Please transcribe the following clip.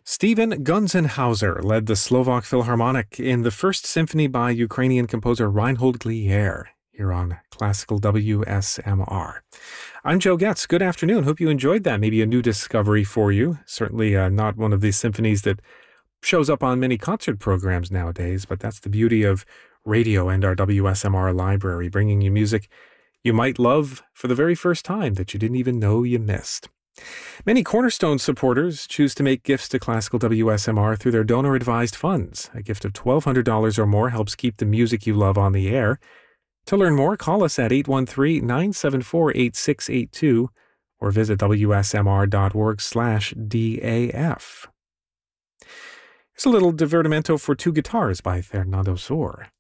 Stephen Gunzenhauser led the Slovak Philharmonic in the First Symphony by Ukrainian composer Reinhold Glier, here on Classical WSMR. I'm Joe Getz. Good afternoon. Hope you enjoyed that. Maybe a new discovery for you. Certainly not one of these symphonies that shows up on many concert programs nowadays, but that's the beauty of radio and our WSMR library, bringing you music you might love for the very first time that you didn't even know you missed. Many Cornerstone supporters choose to make gifts to Classical WSMR through their donor-advised funds. A gift of $1,200 or more helps keep the music you love on the air. To learn more, call us at 813-974-8682 or visit wsmr.org/DAF. Here's a little divertimento for two guitars by Fernando Sor.